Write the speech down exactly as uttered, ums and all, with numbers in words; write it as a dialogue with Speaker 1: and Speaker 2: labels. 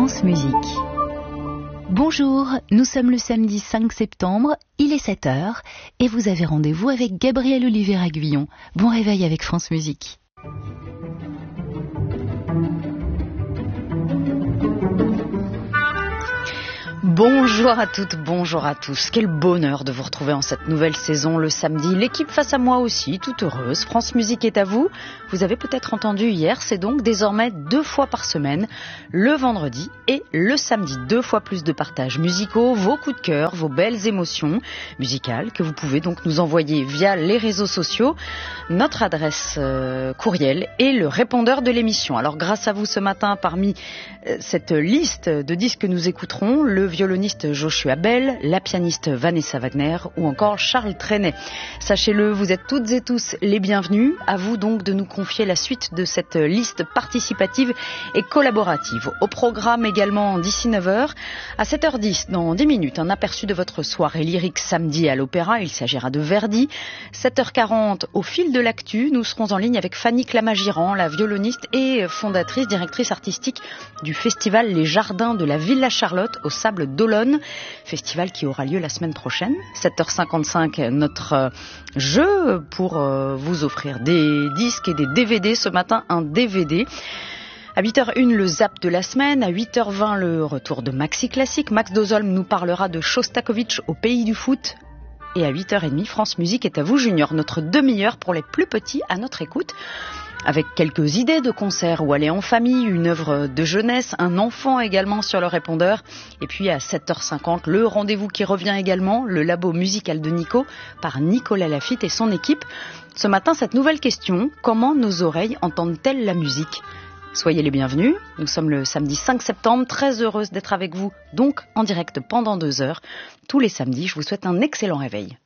Speaker 1: France Musique. Bonjour, nous sommes le samedi cinq septembre, il est sept heures et vous avez rendez-vous avec Gabriel Olivier-Aguillon. Bon réveil avec France Musique. Bonjour à toutes, bonjour à tous. Quel bonheur de vous retrouver en cette nouvelle saison le samedi. L'équipe face à moi aussi, toute heureuse. France Musique est à vous. Vous avez peut-être entendu hier, c'est donc désormais deux fois par semaine, le vendredi et le samedi. Deux fois plus de partages musicaux, vos coups de cœur, vos belles émotions musicales que vous pouvez donc nous envoyer via les réseaux sociaux. Notre adresse euh, courriel et le répondeur de l'émission. Alors grâce à vous ce matin, parmi euh, cette liste de disques que nous écouterons, le violoniste Joshua Bell, la pianiste Vanessa Wagner ou encore Charles Trenet. Sachez-le, vous êtes toutes et tous les bienvenus. À vous donc de nous confier la suite de cette liste participative et collaborative. Au programme également d'ici neuf heures, à sept heures dix, dans dix minutes, un aperçu de votre soirée lyrique samedi à l'Opéra. Il s'agira de Verdi. sept heures quarante, au fil de l'actu, nous serons en ligne avec Fanny Clamagiran, la violoniste et fondatrice, directrice artistique du festival Les Jardins de la Villa Charlotte au Sable d'Olonne, festival qui aura lieu la semaine prochaine. sept heures cinquante-cinq, notre jeu pour vous offrir des disques et des D V D. Ce matin, un D V D. À huit heures une, le zap de la semaine. À huit heures vingt, le retour de Maxi Classique. Max Dozolm nous parlera de Shostakovich au pays du foot. Et à huit heures trente, France Musique est à vous Junior, notre demi-heure pour les plus petits à notre écoute. Avec quelques idées de concerts où aller en famille, une œuvre de jeunesse, un enfant également sur le répondeur. Et puis à sept heures cinquante, le rendez-vous qui revient également, le labo musical de Nico, par Nicolas Lafitte et son équipe. Ce matin, cette nouvelle question, comment nos oreilles entendent-elles la musique ? Soyez les bienvenus, nous sommes le samedi cinq septembre, très heureuse d'être avec vous, donc en direct pendant deux heures. Tous les samedis, je vous souhaite un excellent réveil.